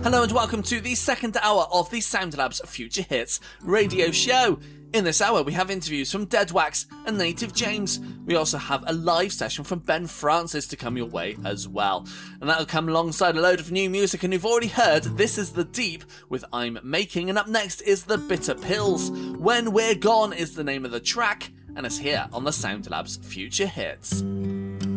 Hello and welcome to the second hour of the Soundlabs Future Hits radio show. In this hour we have interviews from Deadwax and Native James. We also have a live session from Ben Francis to come your way as well. And that'll come alongside a load of new music, and you've already heard This Is The Deep with I'm Making, and up next is The Bitter Pills. When We're Gone is the name of the track, and it's here on the Soundlabs Future Hits.